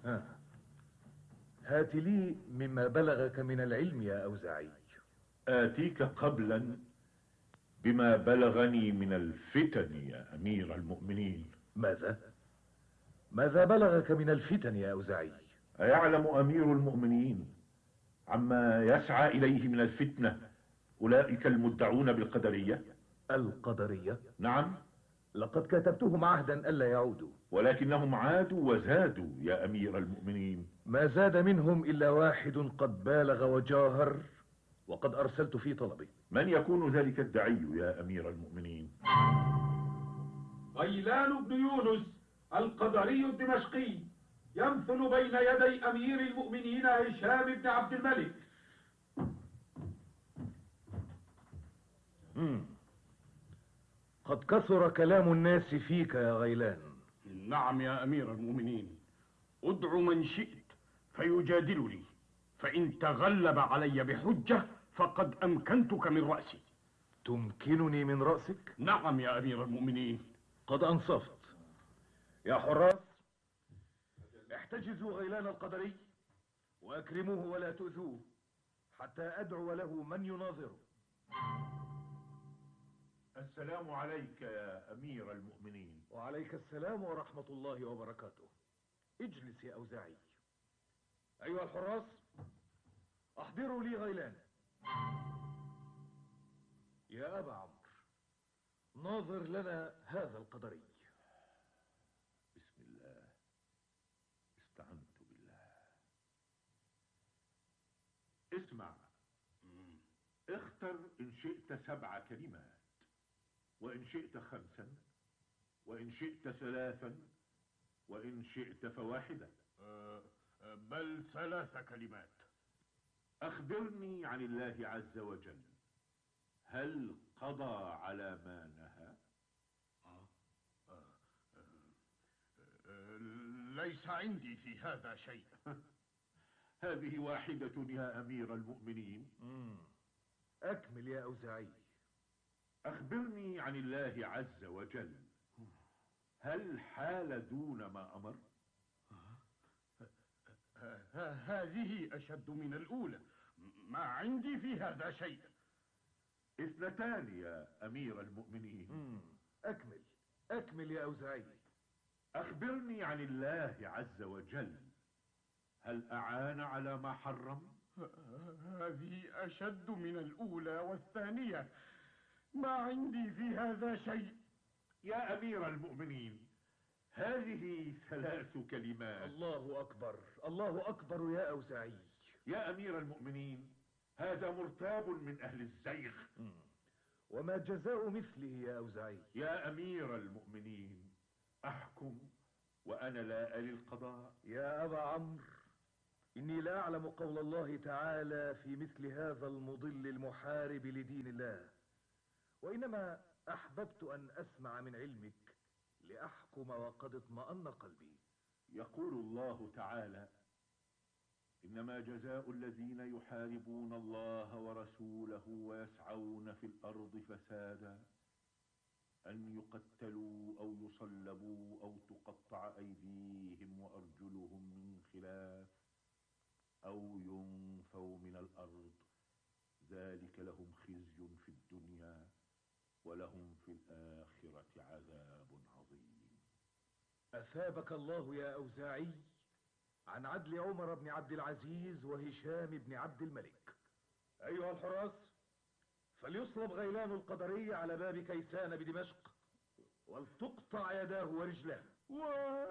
ها. هات لي مما بلغك من العلم يا أوزاعي. آتيك قبلا بما بلغني من الفتن يا أمير المؤمنين. ماذا بلغك من الفتن يا أوزاعي؟ أيعلم أمير المؤمنين عما يسعى إليه من الفتنة أولئك المدعون بالقدرية؟ القدرية؟ نعم. لقد كتبتهم عهدا ألا يعودوا، ولكنهم عادوا وزادوا يا أمير المؤمنين. ما زاد منهم إلا واحد قد بالغ وجاهر، وقد أرسلت في طلبه. من يكون ذلك الدعي يا أمير المؤمنين؟ غيلان بن يونس القدري الدمشقي يمثل بين يدي أمير المؤمنين هشام بن عبد الملك. قد كثر كلام الناس فيك يا غيلان. نعم يا أمير المؤمنين، ادع من شئت فيجادلني، فإن تغلب علي بحجة فقد أمكنتك من رأسي. تمكنني من رأسك؟ نعم يا أمير المؤمنين. قد أنصفت. يا حراس، احتجزوا غيلان القدري وأكرموه ولا تؤذوه حتى أدعو له من يناظره. السلام عليك يا أمير المؤمنين. وعليك السلام ورحمة الله وبركاته. اجلس يا أوزاعي. أيها الحراس، أحضروا لي غيلان. يا أبا عمرو، ناظر لنا هذا القدري. بسم الله، استعنت بالله. اسمع، اختر إن شئت 7 كلمات، وإن شئت 5، وإن شئت 3، وإن شئت فواحدة. بل 3 كلمات. أخبرني عن الله عز وجل، هل قضى على ما نهى؟ ليس عندي في هذا شيء. هذه واحدة يا أمير المؤمنين. أكمل يا أوزاعي. أخبرني عن الله عز وجل، هل حال دون ما أمر؟ هذه أشد من الأولى، ما عندي في هذا شيء. 2 يا أمير المؤمنين. أكمل يا أوزاعي. أخبرني عن الله عز وجل، هل أعان على ما حرم؟ هذه أشد من الأولى والثانية، ما عندي في هذا شيء. يا أمير المؤمنين، هذه 3 كلمات. الله أكبر، الله أكبر يا أوزاعي. يا أمير المؤمنين، هذا مرتاب من أهل الزيغ. وما جزاء مثله يا أوزاعي؟ يا أمير المؤمنين، أحكم وأنا لا ألي القضاء. يا أبا عمرو، إني لا أعلم قول الله تعالى في مثل هذا المضل المحارب لدين الله، وإنما أحببت أن أسمع من علمك لأحكم وقد اطمأن قلبي. يقول الله تعالى: إنما جزاء الذين يحاربون الله ورسوله ويسعون في الأرض فسادا أن يقتلوا أو يصلبوا أو تقطع أيديهم وأرجلهم من خلاف أو ينفوا من الأرض، ذلك لهم خزي في الدنيا ولهم في الآخرة عذاب عظيم. أثابك الله يا أوزاعي عن عدل عمر بن عبد العزيز وهشام بن عبد الملك. أيها الحراس، فليصلب غيلان القدري على باب كيسان بدمشق، ولتقطع يداه ورجلاه.